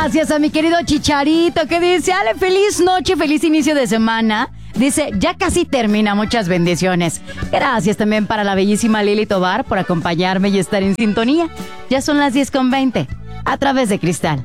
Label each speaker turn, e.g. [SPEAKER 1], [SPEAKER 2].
[SPEAKER 1] Gracias a mi querido Chicharito que dice, Ale, feliz noche, feliz inicio de semana. Dice, ya casi termina, muchas bendiciones. Gracias también para la bellísima Lili Tobar por acompañarme y estar en sintonía. Ya son las 10:20 a través de Cristal.